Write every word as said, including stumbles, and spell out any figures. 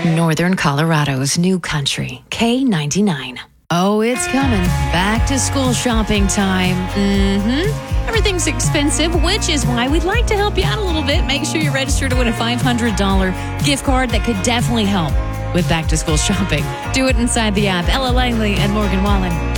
Northern Colorado's new country, K ninety-nine. Oh, it's coming. Back to school shopping time. Mm-hmm. Everything's expensive, which is why we'd like to help you out a little bit. Make sure you register to win a five hundred dollars gift card that could definitely help with back to school shopping. Do it inside the app. Ella Langley and Morgan Wallen.